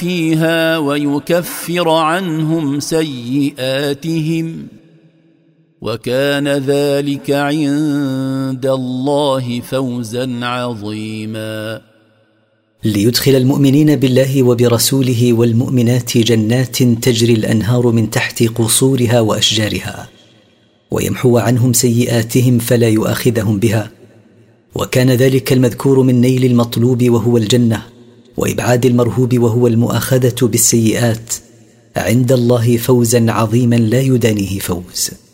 فيها ويكفر عنهم سيئاتهم وكان ذلك عند الله فوزا عظيما. ليدخل المؤمنين بالله وبرسوله والمؤمنات جنات تجري الأنهار من تحت قصورها وأشجارها، ويمحو عنهم سيئاتهم فلا يؤاخذهم بها، وكان ذلك المذكور من نيل المطلوب وهو الجنة، وإبعاد المرهوب وهو المؤاخذة بالسيئات، عند الله فوزا عظيما لا يدانيه فوز.